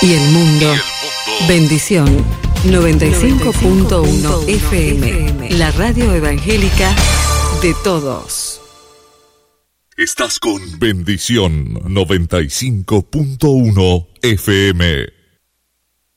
y el mundo. Bendición 95.1 FM, la radio evangélica de todos. Estás con Bendición 95.1 FM.